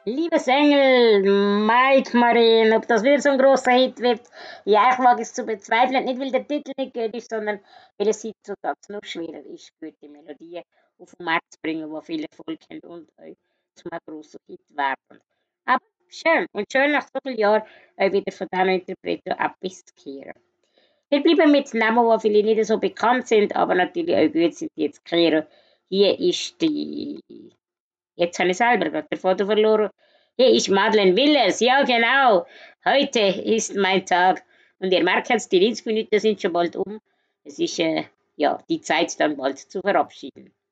Liebes Engel, Mike Marin, ob das wieder so ein großer Hit wird, ja, ich wage es zu bezweifeln. Nicht, weil der Titel nicht gut ist, sondern weil es heutzutage noch schwerer ist, gute Melodien auf den Markt zu bringen, die viele Volk haben und auch zu einem grossen Hit werden. Aber schön, und schön nach so vielen Jahren auch wieder von diesen Interpreten etwas zu hören. Wir bleiben mit Namen, die vielleicht nicht so bekannt sind, aber natürlich auch gut sind, die zu hören. Hier ist die Jetzt habe ich selber gerade den Foto verloren. Hier ist Madeleine Willers. Ja, genau. Heute ist mein Tag. Und ihr merkt jetzt, die 90 Minuten sind schon bald um. Es ist ja die Zeit, dann bald zu verabschieden.